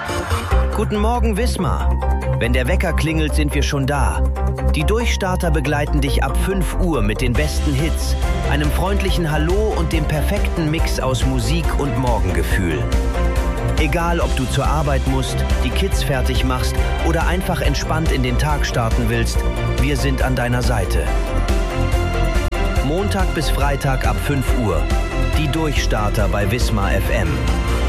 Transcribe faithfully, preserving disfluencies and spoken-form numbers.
Guten Morgen, Wismar. Wenn der Wecker klingelt, sind wir schon da. Die Durchstarter begleiten dich ab fünf Uhr mit den besten Hits, einem freundlichen Hallo und dem perfekten Mix aus Musik und Morgengefühl. Egal, ob du zur Arbeit musst, die Kids fertig machst oder einfach entspannt in den Tag starten willst, wir sind an deiner Seite. Montag bis Freitag ab fünf Uhr. Die Durchstarter bei Wismar F M.